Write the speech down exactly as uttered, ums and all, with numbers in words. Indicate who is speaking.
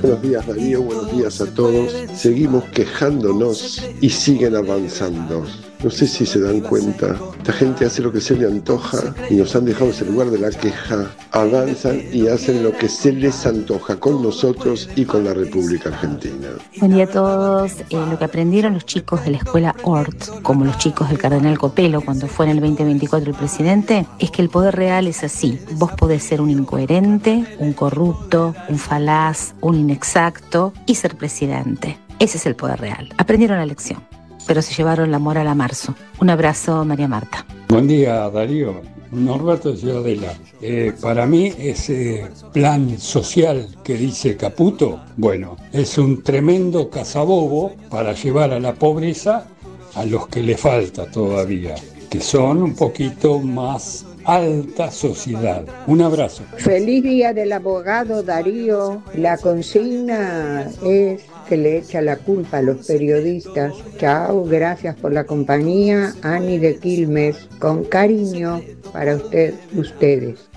Speaker 1: Buenos días, Darío, buenos días a todos. Seguimos quejándonos y siguen avanzando. No sé si se dan cuenta, esta gente hace lo que se le antoja y nos han dejado ese lugar de la queja. Avanzan y hacen lo que se les antoja con nosotros y con la República Argentina.
Speaker 2: Buen día a todos. Eh, lo que aprendieron los chicos de la escuela Ort, como los chicos del Cardenal Copelo cuando fue en el veinte veinticuatro el presidente, es que el poder real es así. Vos podés ser un incoherente, un corrupto, un falaz, un inexacto y ser presidente. Ese es el poder real. Aprendieron la lección, pero se llevaron la moral a marzo. Un abrazo, María Marta.
Speaker 3: Buen día, Darío. Norberto de Ciudadela. Eh, para mí ese plan social que dice Caputo, bueno, es un tremendo cazabobo para llevar a la pobreza a los que le falta todavía, que son un poquito más alta sociedad. Un abrazo.
Speaker 4: Feliz día del abogado, Darío. La consigna es que le echa la culpa a los periodistas. Chao, gracias por la compañía. Ani de Quilmes, con cariño para usted, ustedes.